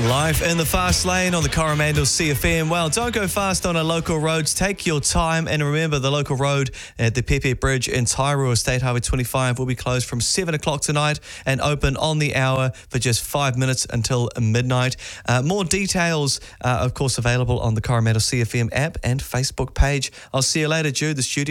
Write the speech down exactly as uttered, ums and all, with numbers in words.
Life in the fast lane on the Coromandel C F M. Well, don't go fast on our local roads. Take your time, and remember the local road at the Pepe Bridge in Tairua, State Highway twenty-five, will be closed from seven o'clock tonight and open on the hour for just five minutes until midnight. Uh, more details, uh, of course, available on the Coromandel C F M app and Facebook page. I'll see you later, Jude. The studio.